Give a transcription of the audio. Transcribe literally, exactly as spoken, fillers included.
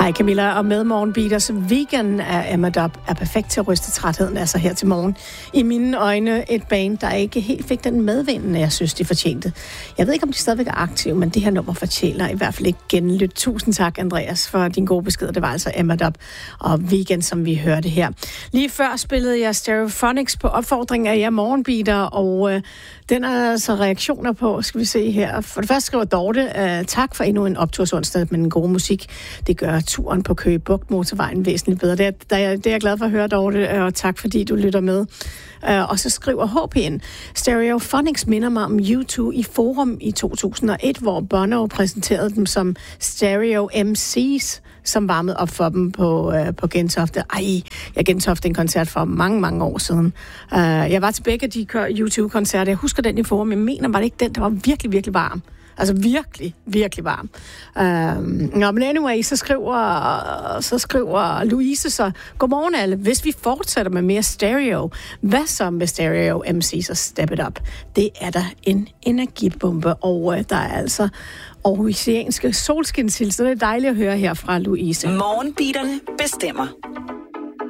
Hej Camilla, og med Morgenbeaters Vegan af Emma Dubb er perfekt til at ryste trætheden, altså her til morgen. I mine øjne et band, der ikke helt fik den medvind, jeg synes, de fortjente. Jeg ved ikke, om de stadigvæk er aktive, men det her nummer fortjener i hvert fald ikke genlyt. Tusind tak, Andreas, for din gode besked. Det var altså Emma Dubb og Vegan, som vi hørte her. Lige før spillede jeg Stereophonics på opfordring af jer Morgenbeater, og øh, den er altså reaktioner på, skal vi se her. For det første skriver Dorte, øh, tak for endnu en optursonsdag med den gode musik. Det gør turen på Køge Bugt motorvejen væsentligt bedre. Det er, det er, det er jeg glad for at høre, Dorte, og tak fordi du lytter med. Uh, og så skriver H P N, Stereophonics minder mig om U to i Forum i to tusind og et, hvor Bono præsenterede dem som Stereo M C's, som varmede op for dem på, uh, på Gentofte. Ej, jeg gentofte en koncert for mange, mange år siden. Uh, jeg var til begge de U to-koncerter. Jeg husker den i Forum, jeg mener, var det ikke den, der var virkelig, virkelig varm. Altså virkelig, virkelig varm. Øhm, nå, men anyway, så skriver, så skriver Louise så, godmorgen alle, hvis vi fortsætter med mere stereo, hvad så med Stereo M C's og Step It Up? Det er der en energibombe, og øh, der er altså aarhusianske solskinshilser. Det er dejligt at høre her fra Louise. Morgenbeaterne bestemmer.